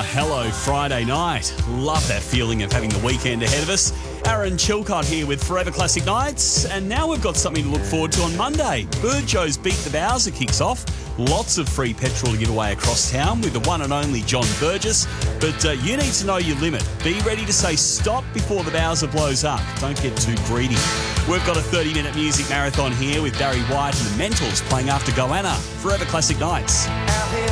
hello Friday night. Love that feeling of having the weekend ahead of us. Aaron Chilcott here with Forever Classic Nights, and now we've got something to look forward to on Monday. Bird Joe's Beat the Bowser kicks off. Lots of free petrol to give away across town with the one and only John Burgess. But you need to know your limit. Be ready to say stop before the Bowser blows up. Don't get too greedy. We've got a 30-minute music marathon here with Barry White and the Mentals playing after Goanna. Forever Classic Nights.